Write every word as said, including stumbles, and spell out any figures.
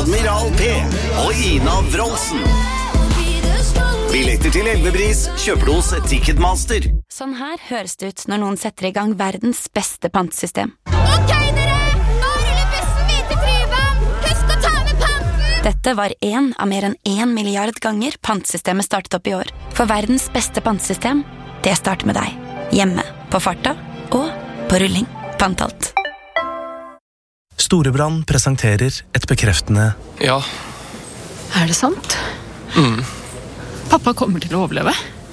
Admiral P og Ina Wroldsen. Billetter til Elvebris kjøper du hos Ticketmaster. Sånn her høres det ut når noen setter i gang verdens beste pantesystem. Ok, dere! Nå ruller bussen min til Tryvann! Husk å ta med panten! Dette var en av mer enn en milliard ganger pantsystemet startet opp i år. For verdens beste pantesystem, det starter med deg. Hjemme, på farta og på rulling. Pantalt. Storebrand presenterer et bekreftende Ja. Er det sant? Mm. Pappa kommer til å overleve?